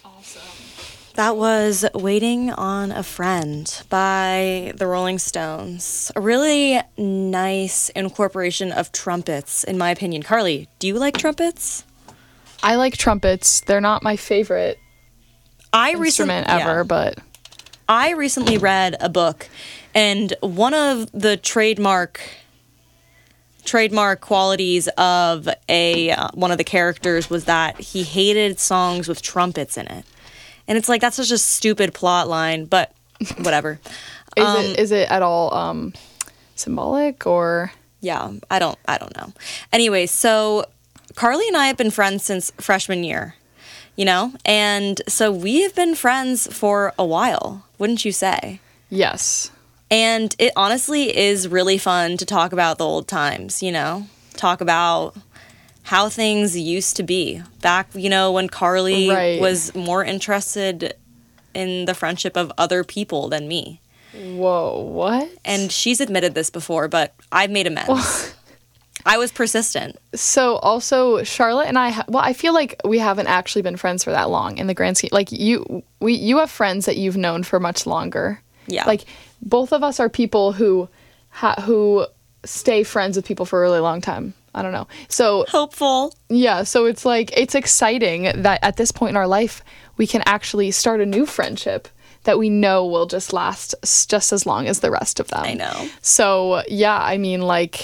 Awesome. That was Waiting on a Friend by the Rolling Stones. A really nice incorporation of trumpets, in my opinion. Carly, do you like trumpets? I like trumpets. They're not my favorite instrument ever, but... I recently read a book, and one of the trademark qualities of one of the characters was that he hated songs with trumpets in it. And it's like, that's such a stupid plot line, but whatever. Is it at all symbolic or? Yeah, I don't know. Anyway, so Carly and I have been friends since freshman year, and so we have been friends for a while, wouldn't you say? Yes. And it honestly is really fun to talk about the old times, talk about how things used to be back, when Carly was more interested in the friendship of other people than me. Whoa, what? And she's admitted this before, but I've made amends. I was persistent. So also Charlotte and I feel like we haven't actually been friends for that long in the grand scheme. Like you have friends that you've known for much longer. Yeah. Like both of us are people who stay friends with people for a really long time. I don't know. So hopeful. Yeah. So it's like, it's exciting that at this point in our life, we can actually start a new friendship that we know will just last just as long as the rest of them. I know. So yeah, I mean,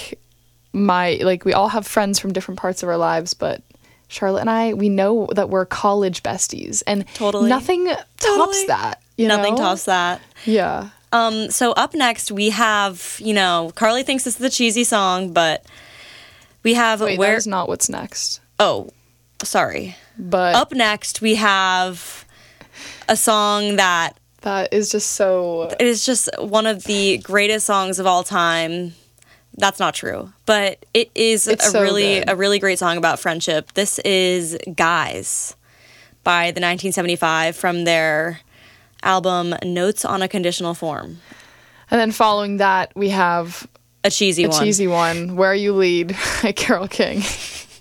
we all have friends from different parts of our lives, but Charlotte and I, we know that we're college besties, and nothing tops that. Nothing tops that. Yeah. So up next we have, Carly thinks this is a cheesy song, but we have that is not what's next. Oh, sorry. But up next we have a song that is just so... It is just one of the greatest songs of all time. That's not true, but it is a really great song about friendship. This is Guys by the 1975 from their album Notes on a Conditional Form. And then following that, we have a cheesy one, Where You Lead by Carole King.